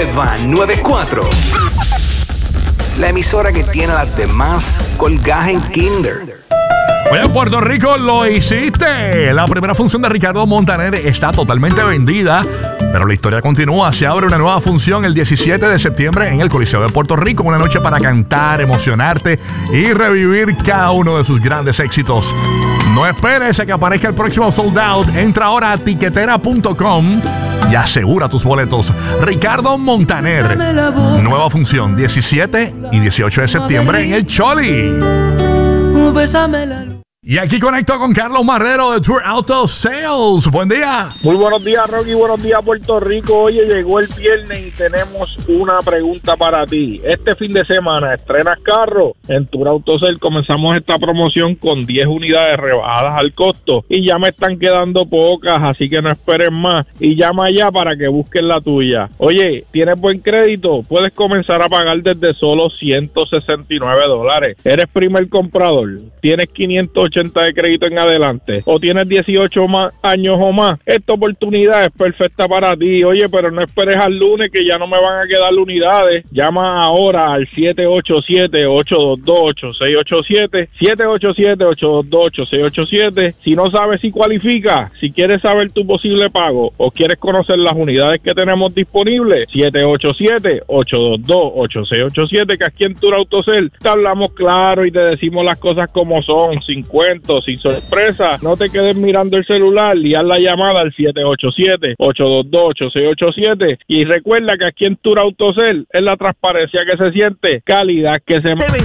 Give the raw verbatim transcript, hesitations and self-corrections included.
Nueva noventa y cuatro. La emisora que tiene a las demás colgadas en Kinder. Oye, en Puerto Rico lo hiciste. La primera función de Ricardo Montaner está totalmente vendida, pero la historia continúa. Se abre una nueva función el diecisiete de septiembre en el Coliseo de Puerto Rico. Una noche para cantar, emocionarte y revivir cada uno de sus grandes éxitos. No esperes a que aparezca el próximo sold out. Entra ahora a tiquetera punto com y asegura tus boletos. Ricardo Montaner. Nueva función diecisiete y dieciocho de septiembre en el Choli. Y aquí conecto con Carlos Marrero de Tour Auto Sales. Buen día. Muy buenos días, Rocky. Buenos días, Puerto Rico. Oye, llegó el viernes y tenemos una pregunta para ti. Este fin de semana estrenas carro. En Tour Auto Sales comenzamos esta promoción con diez unidades rebajadas al costo y ya me están quedando pocas, así que no esperen más y llama ya para que busquen la tuya. Oye, ¿tienes buen crédito? Puedes comenzar a pagar desde solo ciento sesenta y nueve dólares. ¿Eres primer comprador? ¿Tienes quinientos ochenta de crédito en adelante o tienes dieciocho más años o más? Esta oportunidad es perfecta para ti. Oye, pero no esperes al lunes que ya no me van a quedar unidades. Llama ahora al siete ocho siete, ocho dos dos, ocho seis ocho siete, siete ocho siete, ocho dos dos, ocho seis ocho siete. Si no sabes si cualifica, si quieres saber tu posible pago o quieres conocer las unidades que tenemos disponibles, siete ocho siete, ocho dos dos, ocho seis ocho siete, que aquí en Tour Auto Sales te hablamos claro y te decimos las cosas como son, sin cuentos, sin sorpresa. No te quedes mirando el celular y haz la llamada al siete ocho siete, ocho dos dos, ocho seis ocho siete y recuerda que aquí en Tour Auto Sales es la transparencia que se siente, calidad que se